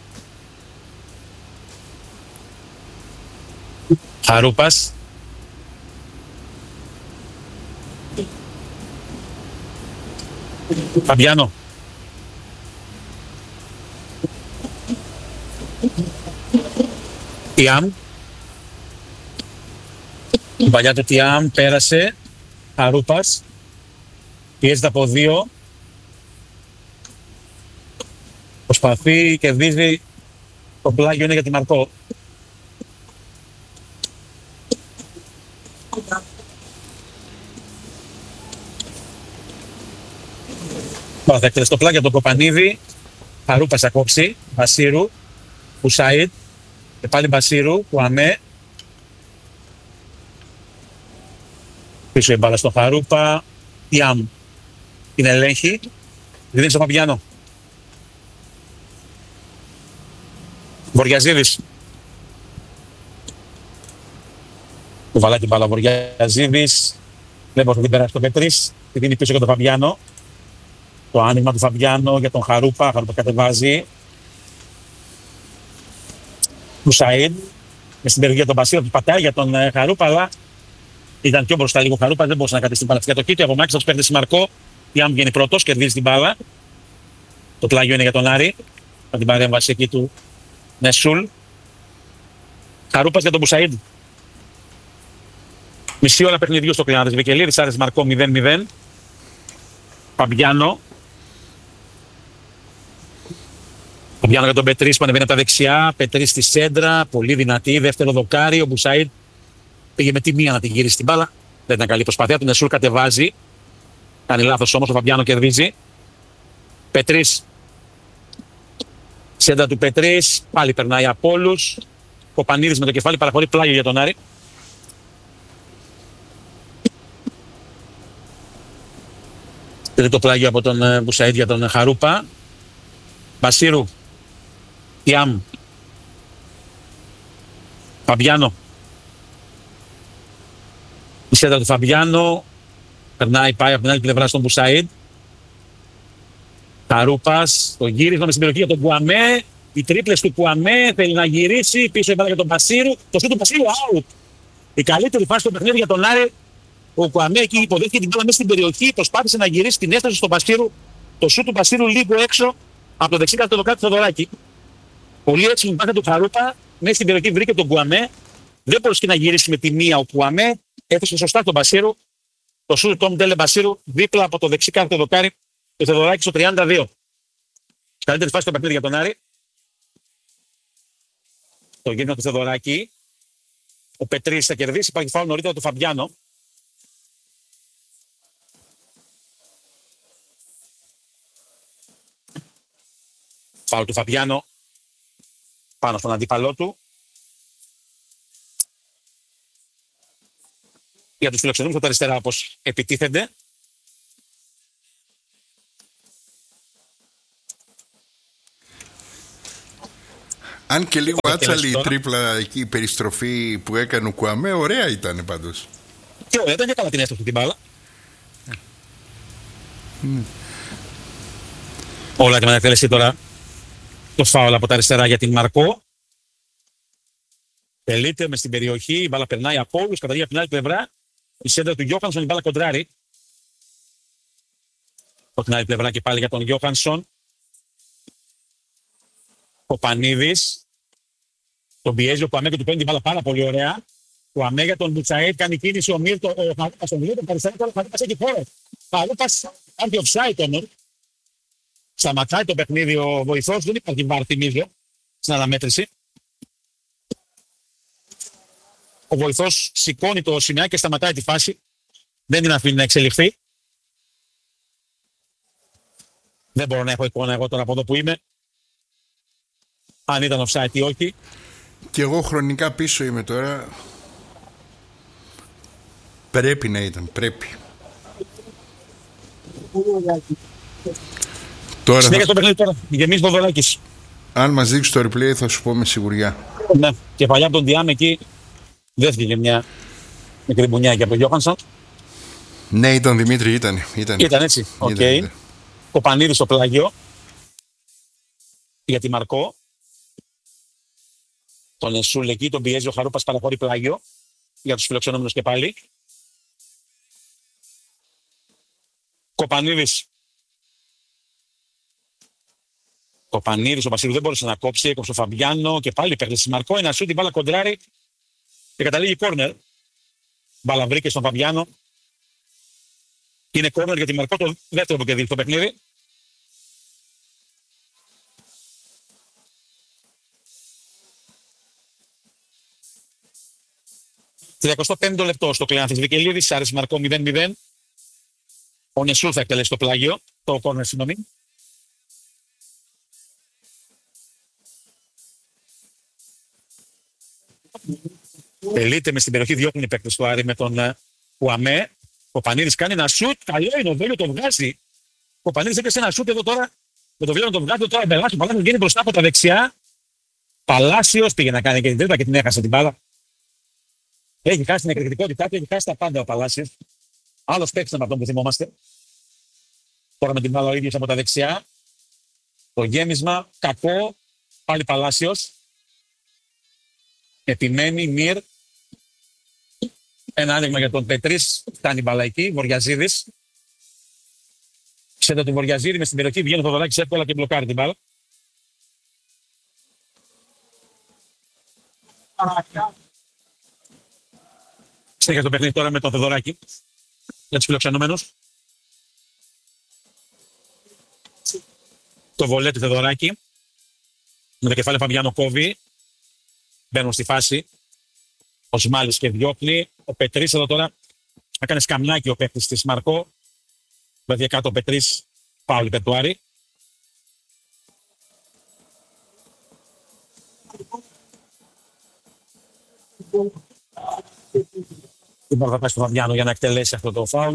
Speaker 1: Χαρούπας. Φαμπιάνο. Τιάμ. Η παλιά του Τιάμ πέρασε. Χαρούπας. Πιέζεται από δύο. Προσπαθεί, κερδίζει. Το πλάγιο είναι για τη Μαρκό. Τώρα θα εκτελέσει το πλάγιο από τον Κοπανίδη. Χαρούπας θα κόψει. Μπασίρου. Ουσαΐτ. Και πάλι Μπασίρου. Κουαμέ. Πίσω η μπάλα στο Χαρούπα. Τιάμ την ελέγχει. Δίνει στο Φαμπιάνο. Βοριαζίδης. Του βαλάει την μπάλα ο Βοριαζίδης. Δεν μπορεί να την περάσει στο Πετρής. Τη δίνει πίσω για τον Φαμπιάνο. Το άνοιγμα του Φαμπιάνο για τον Χαρούπα. Χαρούπα κατεβάζει. Του Σαΐντ. Με στην περιοχή τον Μπασίρο του πατάει για τον ε, Χαρούπα, αλλά ήταν πιο μπροστά λίγο Χαρούπα. Δεν μπορούσε να κρατήσει την μπάλα στην κατοχή του. Από μάκης θα του παίρνει Μαρκό. Η Άμ βγαίνει πρώτος, κερδίζει την μπάλα. Το πλάγιο είναι για τον Άρη. Με την παρέμβαση εκεί του Νεσούλ. Χαρούπας για τον Μπουσαΐντ. Μισή ώρα παιχνιδιού στο Κλεινάδης Βικελίδης. Άρης Μαρκό μηδέν μηδέν. Παμπιάνο. Παμπιάνο για τον Πετρής που ανεβαίνει από τα δεξιά. Πετρής στη σέντρα. Πολύ δυνατή. Δεύτερο δοκάρι. Ο Μπουσαΐντ πήγε με τη μία να την γυρίσει την μπάλα. Δεν ήταν καλή προσπάθεια. Του Νεσούλ κατεβάζει. Κάνει λάθος όμως. Ο Παμπιάνο κερδίζει. Πετρής. Σέντρα του Πετρής. Πάλι περνάει από όλους. Ο Πανίδης με το κεφάλι παραχωρεί πλάγιο για τον Άρη. Το πλάγιο από τον Μπουσαΐντ για τον Χαρούπα. Μπασίρου. Τιάμ. Φαμπιάνο. Η σέντρα του Φαμπιάνο. Περνάει, πάει από την άλλη πλευρά στον Μπουσαΐντ. Χαρούπας. Το γύρισμα με στην περιοχή για τον Κουαμέ. Οι τρίπλες του Κουαμέ. Θέλει να γυρίσει. Πίσω έβαλε για τον Μπασίρου. Το σούτ του Μπασίρου out. Η καλύτερη φάση του παιχνίδι για τον Άρη. Ο Κουαμέ εκεί υποδέχθηκε την μπάλα μέσα στην περιοχή. Προσπάθησε να γυρίσει την έσταση στον Μπασίρου. Το σούτ του Μπασίρου λίγο έξω από το δεξί κάτω το κάτω του Θοδωράκη. Πολύ έτσι η μπάλα του Χαρούπα. Μέσα στην περιοχή βρήκε τον Κουαμέ. Δεν μπορούσε να γυρίσει με τη μία ο Κουαμέ. Έθεσε σωστά τον Μπασίρου. Το σούτ του Ντέλε Μπασίρου δίπλα από το δεξί κάτω δοκάρι. Το Θοδωράκη στο τριάντα δύο. Καλύτερη φάση του παιχνίδι για τον Άρη. Το γύρω του Θοδωράκη. Ο Πετρής θα κερδίσει. Υπάρχει φάουλ νωρίτερα του Φαμπιάνο. Φάουλ του Φαμπιάνο πάνω στον αντίπαλό του. Για τους φιλοξενούμενους από τα αριστερά όπως επιτίθενται.
Speaker 2: Αν και λίγο άτσαλη η τρίπλα εκεί, η περιστροφή που έκανε ο Κουαμέ, ωραία ήταν πάντως.
Speaker 1: Και ωραία, ήταν και καλά την έστροφη την μπάλα. Mm. Όλα έτοιμα να εκτελεστεί τώρα το φάουλ από τα αριστερά για την Μαρκό. Τελείται με στην περιοχή, η μπάλα περνάει από όλους, καταγεί από την άλλη πλευρά. Η σέντρα του Γιώχανσον, η μπάλα κοντράρει. Από την άλλη πλευρά και πάλι για τον Γιώχανσον. Ο Πανίδης. Τον πιέζει ο Κουαμέ και του παίρνει την μπάλα πάρα πολύ ωραία. Ο Κουαμέ για τον Μπουτσαέτ κάνει κίνηση, ο Μύρ, ο Χαρούπας τον Μύρ, τον παριστάνει τώρα, ο Χαρούπας έχει χώρο. Χαρούπας κάνει offside όμως. Σταματάει το παιχνίδι ο βοηθός, δεν υπάρχει βάρ, θυμίζω, στην αναμέτρηση. Ο βοηθός σηκώνει το σημείο και σταματάει τη φάση. Δεν την αφήνει να εξελιχθεί. Δεν μπορώ να έχω εικόνα εγώ τώρα από εδώ που είμαι. Αν ήταν offside ή όχι.
Speaker 2: Και εγώ χρονικά πίσω είμαι τώρα. Πρέπει να ήταν, πρέπει.
Speaker 1: Τώρα συνέχεια το παιχνίδι τώρα, γεμίζει Βοδωράκης.
Speaker 2: Αν μας δείξει το replay θα σου πω με σιγουριά.
Speaker 1: Ναι, και παλιά από τον Διάμ εκεί δεν βγήκε μια μικρή μπουνιάκια από τον Γιώχανσον.
Speaker 2: Ναι, ήταν Δημήτρη, ήταν. Ήταν,
Speaker 1: ήταν έτσι, οκ. Okay. Κοπανίδη στο πλάγιο για τη Μαρκό. Τον Εσούλ εκεί, τον πιέζει ο Χαρούπας, παραχωρεί πλάγιο για τους φιλοξενούμενους και πάλι. Κοπανίδης. Κοπανίδης, ο Βασίλου δεν μπορούσε να κόψει, έκοψε ο Φαμπιάνο και πάλι παίρνει Μαρκό. Ένα σούτ, η μπάλα κοντράρει και καταλήγει κόρνερ. Μπάλα βρήκε στον Φαμπιάνο. Είναι κόρνερ για τη Μαρκό, το δεύτερο που κερδίζει το παιχνίδι. τριακοστό πέμπτο λεπτό στο Κλεάνθης Βικελίδης, Άρης Μαρκό μηδέν μηδέν. Ο Νεσούλ θα εκτελέσει το πλάγιο, το κόρνερ, συγγνώμη. Τελείται με στην περιοχή, διώχνει οι παίκτες του Άρη με τον Κουαμέ. Ο Πανίδης κάνει ένα σουτ, καλό είναι, ο Βέλιο το βγάζει. Ο Πανίδης έπαιξε ένα σουτ εδώ τώρα, με το Βέλιο το βγάζει, τώρα Μπελάς, ο Παλάσιος βγαίνει μπροστά από τα δεξιά. Παλάσιος πήγε να κάνει και την τρίτα και την έχασε την μπάλα. Έχει χάσει την εκρηκτικότητά του, έχει χάσει τα πάντα ο Παλάσιος. Άλλος παίκτης από αυτόν που θυμόμαστε. Τώρα με την μπάλα ο ίδιος από τα δεξιά. Το γέμισμα, κακό, πάλι Παλάσιος. Επιμένει, Μυρ. Ένα άνοιγμα για τον Πετρίς, φτάνει μπάλα εκεί, Βοριαζίδης. Ξέρετε του Βοριαζίδη με στην περιοχή, βγαίνει ο Θοδωράκης εύκολα και μπλοκάρει την μπάλα. Συνέχεια το παιχνίδι τώρα με τον Θοδωράκη για τους φιλοξενούμενους. Το βολέ του Θοδωράκη με το κεφάλι Φαμπιάνο κόβει. Μπαίνουν στη φάση. Ο Σμάλης και διώχνει. Ο Πετρίς εδώ τώρα έκανε σκαμνάκι ο παίκτης της Μαρκό. Δηλαδή κάτω ο Πετρίς, Πάολη Πετουάρη. Η μπάλα θα πάει στον Φαμπιάνο για να εκτελέσει αυτό το φάουλ.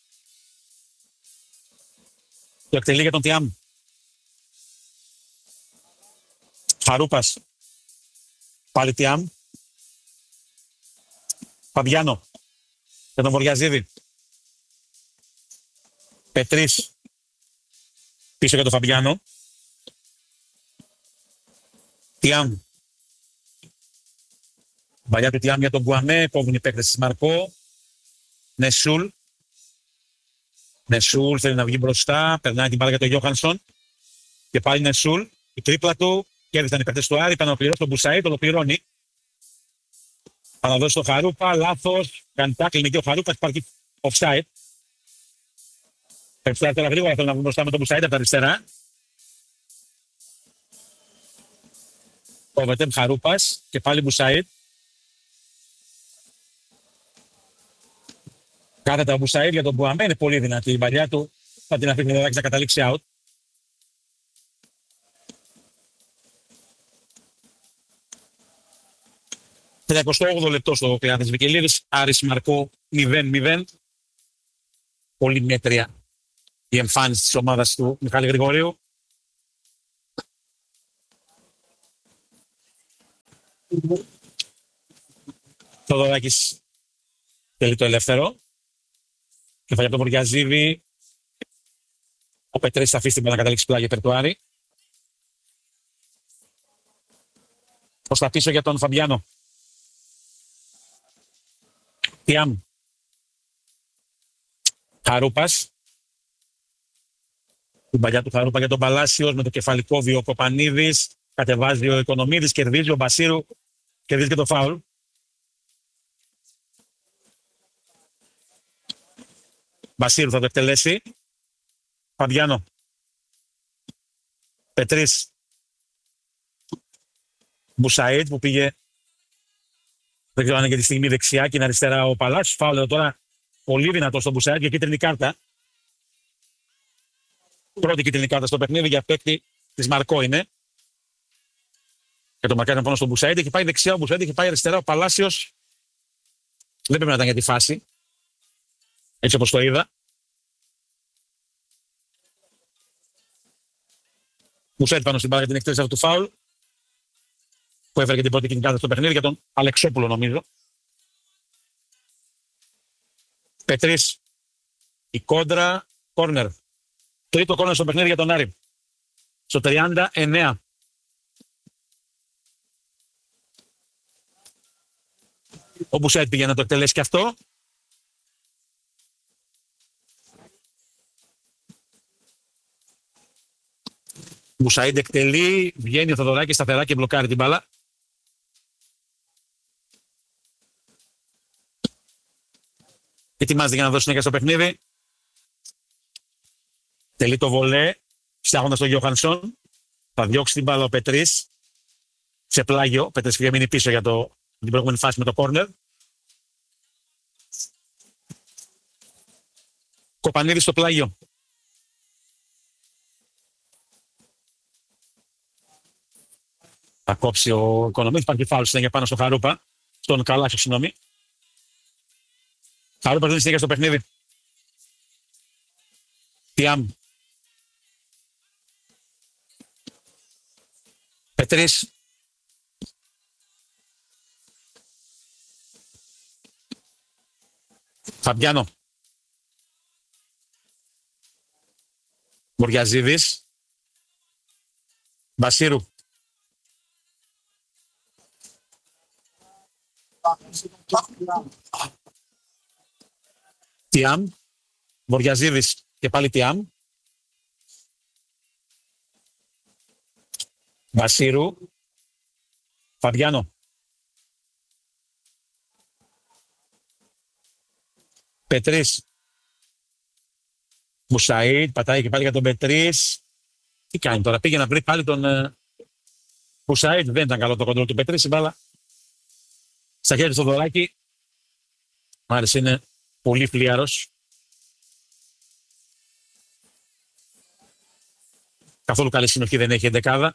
Speaker 1: Το εκτελεί για τον Τιάμ. Χαρούπας. Πάλι Τιάμ. Φαμπιάνο. Για τον Βοριαζίδη. Πετρίς. Πίσω για τον Φαμπιάνο. Τιάμ. Βαλιά του Τιάμ για τον Κουαμέ. Κόβουν οι παίκτες της Μαρκό. Νεσούλ. Νεσούλ θέλει να βγει μπροστά. Περνάει την μπάλα για τον Γιώχανσον. Και πάλι Νεσούλ. Η τρίπλα του. Κέρδισαν οι παίκτες του Άρη. Πάνε να πληρώσει τον Μπουσαΐ. Το ολοκληρώνει. Αναδώσει το Χαρούπα. Λάθος. Κάνει τάκλινγκ και ο Χαρούπα. Υπάρχει offside. Παίκτες τώρα γρήγορα θέλουν να βγουν μπροστά με τον Μπουσαΐ από τα αριστερά. Ο Βετέμ Χαρούπας. Και πάλι Μπουσαΐ. Κάθετα ο Μπουσαΐ για τον Μπουαμέ. Είναι πολύ δυνατή η παλιά του. Θα την αφήνει να καταλήξει out. τριακοστό όγδοο λεπτό στο Κλεάνθης Βικελίδης. Άρης Μαρκό μηδέν μηδέν. Πολύ μέτρια η εμφάνιση της ομάδας του Μιχάλη Γρηγορίου. Θοδωράκης τελεί το ελεύθερο. Κεφαλιά από τον Μουριαζίδη. Ο Πετρής θα αφήσει την να καταλήξει πλάγια περτουάρι. Προς τα πίσω για τον Φαμπιάνο. Τιάμ. Χαρούπας. Την παλιά του Χαρούπα για τον Παλάσιος με το κεφαλικό βίο ο Κοπανίδης. Κατεβάζει ο Οικονομίδης, κερδίζει ο Μπασίρου, κερδίζει και το φάουλ. Μπασίρου θα το εκτελέσει. Φαμπιάνο. Πετρής. Μπουσαΐτ που πήγε, δεν ξέρω αν είναι για τη στιγμή δεξιά και είναι αριστερά ο Παλάσιος. Φάουλ τώρα πολύ δυνατό στον Μπουσαΐτ για κίτρινη κάρτα. Πρώτη κίτρινη κάρτα στο παιχνίδι για παίκτη της Μαρκό είναι. Και το μαρκάρι πάνω στον Μπουσαΐτ. Έχει πάει δεξιά ο Μπουσαΐτ, έχει πάει αριστερά ο Παλάσιος. Δεν πρέπει να ήταν για τη φάση. Έτσι όπως το είδα. Μπουσαΐτ πάνω στην μπάλα για την εκτέλεση αυτού του φάουλ. Που έφερε και την πρώτη κίτρινη κάρτα στο παιχνίδι για τον Αλεξόπουλο νομίζω. Πετρής. Η κόντρα. Κόρνερ. Τρίτο κόρνερ στο παιχνίδι για τον Άρη. Στο τριάντα εννέα. Ο Μπουσαΐτ πήγε να το εκτελέσει και αυτό. Μπουσαΐτ εκτελεί, βγαίνει ο Θοδωράκης σταθερά και μπλοκάρει την μπάλα. Ετοιμάζεται για να δώσει συνέχεια στο παιχνίδι. Τελεί το βολέ, φτιάχνοντας τον Γιώχανσον. Θα διώξει την μπάλα ο Πετρής. Σε πλάγιο, ο Πετρής πήγε μείνει πίσω για το, την προηγούμενη φάση με το κόρνερ. Κοπανίδη στο πλάγιο. Θα κόψει ο Οικονομίδης, υπάρχει φάουλ συνέχεια πάνω στο Χαρούπα. Στον Καλάσιο, συγγνώμη. Χαρούπα δίνει συνέχεια στο παιχνίδι. Τιάμ. Πετρής. Φαμπιάνο. Μουριαζίδης. Μπασίρου. Τιάμ. Μουριαζίδης και πάλι Τιάμ. Μπασίρου. Φαμπιάνο. Πετρής. Μπουσαΐτ, πατάει και πάλι για τον Πετρής. Τι κάνει τώρα, πήγε να βρει πάλι τον uh, Μπουσαΐτ. Δεν ήταν καλό το κοντρόλ του Πετρής, η μπάλα στα χέρια του Θοδωράκη. Μ' άρεσε, είναι πολύ φλιάρος. Καθόλου καλή συνοχή δεν έχει εντεκάδα.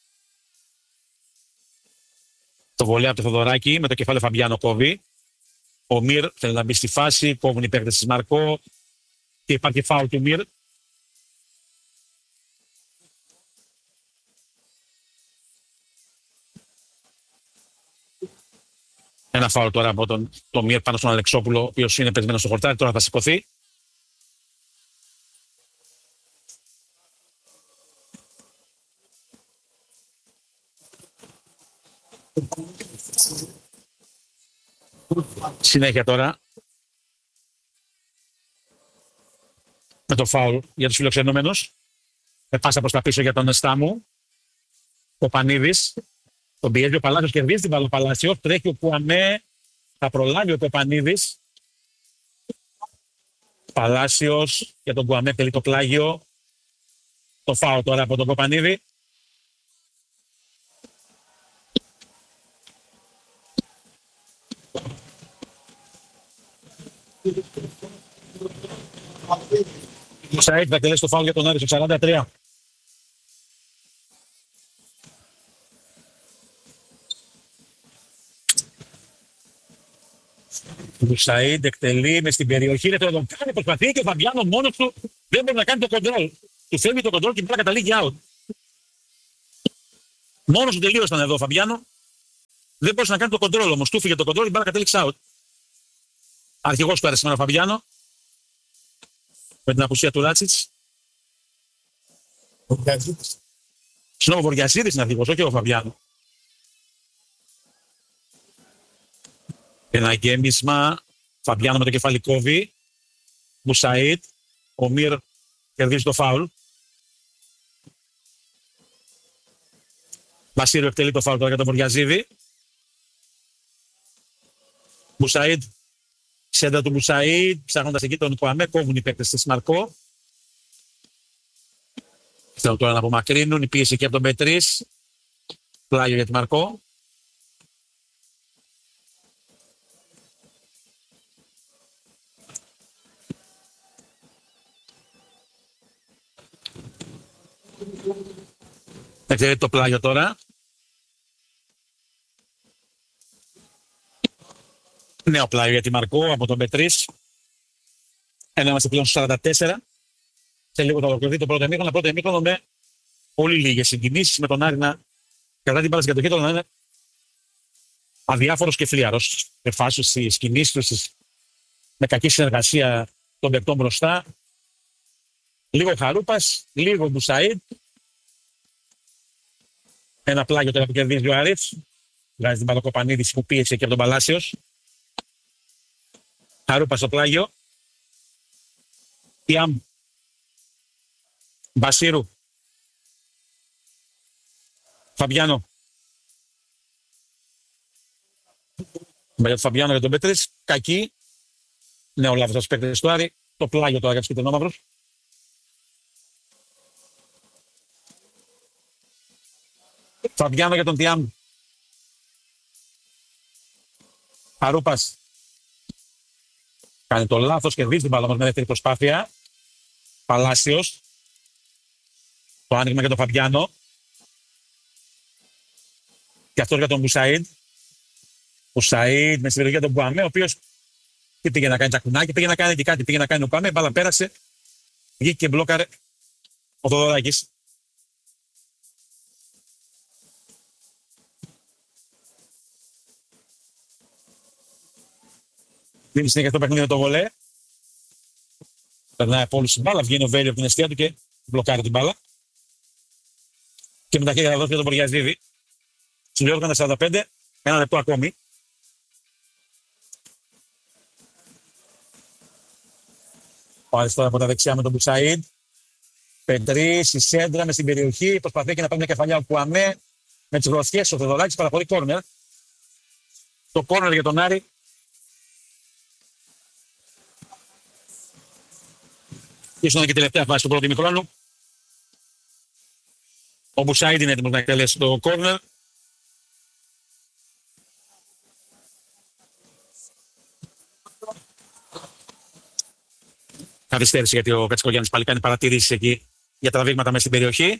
Speaker 1: Το βολέα από το Θοδωράκη με το κεφάλι Φαμπιάνο κόβει. Ο Μυρ θέλει να μπει στη φάση, κόβουν οι παίκτες της Μαρκό και υπάρχει φάουλ του Μυρ. Ένα φάουλ τώρα από τον, τον Μυρ πάνω στον Αλεξόπουλο, ο οποίος είναι πεσμένος στο χορτάρι, τώρα θα σηκωθεί. Συνέχεια τώρα με το φάουλ για τους φιλοξενούμενους. Με πάσα προς τα πίσω για τον Στάμου. Ο Πανίδης. Τον πιέζει ο Παλάσιος, κερδίζει την μπάλα ο Παλάσιος. Τρέχει ο Κουαμέ. Θα προλάβει ο Παπανίδης. Παλάσιος για τον Κουαμέ τελεί το πλάγιο. Το φάουλ τώρα από τον Παπανίδη. Ο Σαΐτ θα εκτελέσει το φάουλ για τον Άρη στο σαράντα τρία. Ο Σαΐτ εκτελεί μες στην περιοχή, δεν τον κάνει, προσπαθεί και ο Φαμπιάνο μόνος του δεν μπορεί να κάνει το κοντρόλ. Του φεύγει το κοντρόλ και μετά καταλήγει out. Μόνος του τελείωσαν εδώ ο Φαμπιάνο. Δεν μπορούσε να κάνει το κοντρόλ όμως. Του φύγε το κοντρόλ, η μπάλα κατέληξε out. Αρχηγός του άρεσε με τον Φαμπιάνο. Με την απουσία του Ράτσιτς. Συγγνώμη, ο Βοργιασίδης είναι αρχηγός, όχι ο Φαμπιάνο. Ένα γκέμισμα. Φαμπιάνο με το κεφάλι κόβει. Μουσαΐτ. Ο Μυρ κερδίζει το φάουλ. Βασίρου εκτελεί το φάουλ τώρα για τον Βοργιαζίδη. Μουσαΐτ. Σέντα του Μουσαΐτ. Ψάχνοντας εκεί τον Κουαμέ. Κόβουν οι παίκτες της Μαρκό. Θέλουν τώρα να απομακρύνουν. Η πίεση και από τον Πετρίς. Πλάγιο για τη Μαρκό. Εκτελεί το πλάγιο τώρα. Νέο πλάγιο για τη Μαρκό από τον Πετρίς. Ένα είμαστε πλέον στους σαράντα τέσσερα. Σε λίγο θα ολοκληρωθεί το πρώτο ημίχρονο. Πρώτο ημίχρονο με πολύ λίγες συγκινήσεις. Με τον Άρη να κρατά την μπάλα στην κατοχή, να είναι αδιάφορος και φλίαρος. Με φάσεις στις κινήσεις του, με κακή συνεργασία των παικτών μπροστά. Λίγο Χαρούπας, λίγο Μουσαΐτ. Ένα πλάγιο τώρα που κερδίζει ο Άρης. Βγάζει την Παλοκοπανίδης που πίεσε και από τον Παλάσιος. Χαρούπα στο πλάγιο. Ιαμ. Μπασίρου. Φαμπιάνο. Για τον Φαμπιάνο για τον Πέτρης. Κακή. Νέο λάθος στους παίκτες του Άρη. Το πλάγιο τώρα για τους κυτρινόμαυρους. Φαμπιάνο για τον Τιάμ. Χαρούπας. Κάνει το λάθος, κερδίζει την μπάλα με δεύτερη προσπάθεια. Παλάσιος. Το άνοιγμα για τον Φαμπιάνο. Και αυτό για τον Μουσαΐντ. Μουσαΐντ με συμπεριοχή για τον Μπουαμέ, ο οποίος τι πήγε να κάνει, τσακουνάκι, πήγε να κάνει και κάτι, πήγε να κάνει ο Μπουαμέ, μπάλα πέρασε. Βγήκε και μπλόκαρε ο Θοδωράκης. Δίνει συνέχεια στο παιχνίδι με το βολέ. Περνάει από όλους την μπάλα, βγαίνει ο Βέλιο από την αιστεία του και μπλοκάρει την μπάλα. Και με τα χέρια θα δώσει για τον Βοργιαζίδη. Συμπληρώθηκαν τα σαράντα πέντε, ένα λεπτό ακόμη. Ο Άρης τώρα από τα δεξιά με τον Μπουσαΐντ. Πετρίς, η σέντρα με στην περιοχή. Προσπαθεί και να πάρει μια κεφαλιά ο Κουαμέ. Με τις γροθιές ο Θεοδωράκης παραχωρεί κόρνερ. Το κόρνερ για τον Άρη. Ήσουν και τελευταία φάση του πρώτου ημιχρόνου. Ο Μπουσάιντ είναι έτοιμος να εκτελέσει το κόρνερ. Καθυστέρησε γιατί ο Κατσικογιάννης πάλι κάνει παρατηρήσεις εκεί για τα δείγματα μέσα στην περιοχή.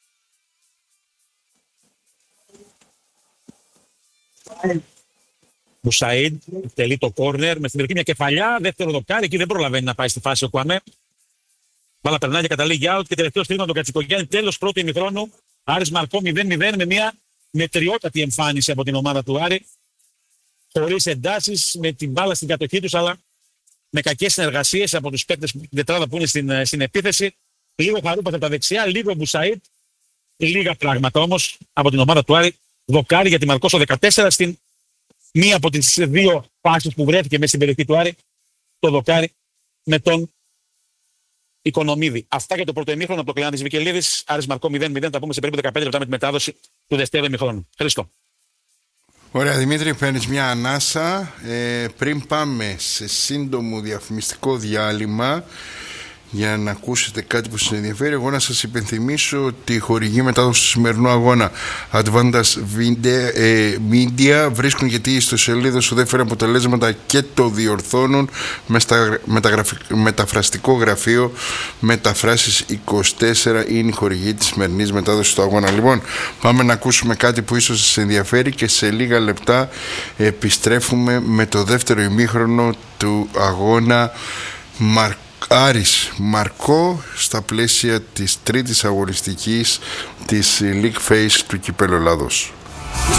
Speaker 1: Μπουσάιντ εκτελεί το κόρνερ με στην περιοχή μια κεφαλιά. Δεύτερο δοκάρι, εκεί δεν προλαβαίνει να πάει στη φάση ο Κουαμέ. Μπάλα περνάει και καταλήγει out και τελευταίο στήριγμα τον Κατσικογιάννη. Τέλος πρώτου ημιχρόνου. Άρης Μαρκό μηδέν μηδέν με μια μετριότατη εμφάνιση από την ομάδα του Άρη. Χωρίς εντάσεις, με την μπάλα στην κατοχή τους, αλλά με κακές συνεργασίες από τους παίκτες την τετράδα που είναι στην, στην επίθεση. Λίγο Χαρούπα από τα δεξιά, λίγο Μπουσαΐτ. Λίγα πράγματα όμως από την ομάδα του Άρη. Δοκάρι για τη Μαρκό στο δεκατέσσερα στην μία από τις δύο φάσεις που βρέθηκε μέσα στην περιοχή του Άρη. Το δοκάρι με τον Οικονομίδη. Αυτά για το πρώτο ημίχρονο από το Κλεάνθης Βικελίδης. Άρης Μαρκό μηδέν μηδέν. Τα πούμε σε περίπου δεκαπέντε λεπτά με τη μετάδοση του δεύτερου ημιχρόνου. Ευχαριστώ.
Speaker 2: Ωραία Δημήτρη, παίρνεις μια ανάσα. Ε, πριν πάμε σε σύντομο διαφημιστικό διάλειμμα για να ακούσετε κάτι που σας ενδιαφέρει, εγώ να σας υπενθυμίσω ότι η χορηγή μετάδοση του σημερινού αγώνα Advantage Media βρίσκουν γιατί η ιστοσελίδα σου δεν φέρει αποτελέσματα και το διορθώνουν με στα μεταφραστικό γραφείο Μεταφράσεις είκοσι τέσσερα. Είναι η χορηγή της σημερινής μετάδοσης του αγώνα. Λοιπόν, πάμε να ακούσουμε κάτι που ίσως σας ενδιαφέρει και σε λίγα λεπτά επιστρέφουμε με το δεύτερο ημίχρονο του αγώνα Μαρκό. Άρης Μαρκό στα πλαίσια της τρίτης αγωνιστικής της League Phase του Κυπέλλου Ελλάδος.